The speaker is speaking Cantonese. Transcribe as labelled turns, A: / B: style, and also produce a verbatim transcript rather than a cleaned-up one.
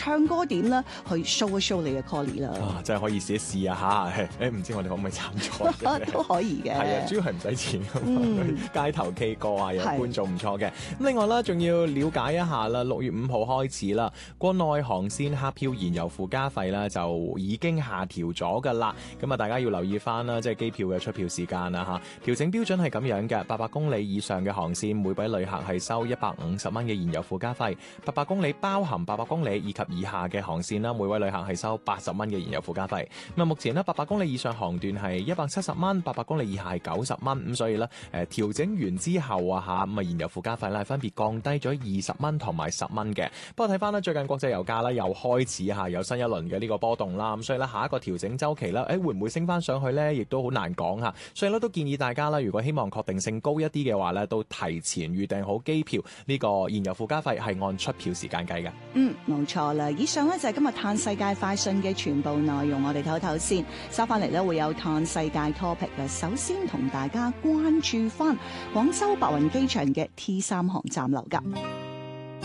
A: 唱歌點咧去 show 一 show 你嘅 callie 啦。
B: 啊，真係可以試一試啊嚇！誒唔知我哋可唔可以參賽？
A: 都可以嘅。
B: 係啊，主要係唔使錢，
A: 嗯、
B: 街頭 K 歌啊，有觀眾唔錯嘅。咁另外啦，仲要了解一下啦，六月五號開始啦，國內航線客票燃油附加費咧就已經下調咗㗎啦。咁啊，大家要留意翻啦，即係機票嘅出票時間啦嚇。調整標準係咁樣嘅，八百公里以上嘅航線，每位旅客係收一百五十蚊嘅燃油附加費；八百公里包含八百公里以及以下嘅航線啦，每位旅客係收八十蚊嘅燃油附加費。咁啊，目前呢，八百公里以上航段係一百七十蚊，八百公里以下係九十蚊。咁所以咧，誒調整完之後啊嚇，咁啊燃油附加費咧分別降低咗二十蚊同埋十蚊嘅。不過睇翻咧，最近國際油價咧又開始嚇有新一輪嘅呢個波動啦。咁所以咧，下一個調整週期咧，誒會唔會升翻上去咧，亦都好難講嚇。所以咧，都建議大家啦，如果希望確定性高一啲嘅話咧，都提前預訂好機票。呢個燃油附加費係按出票時間計嘅。
A: 嗯，冇錯啦。以上咧就係今日嘆世界快訊嘅全部內容，我哋唞唞先，收翻嚟咧會有嘆世界 topic 嘅。首先同大家關注翻廣州白雲機場嘅 T 三航站樓㗎。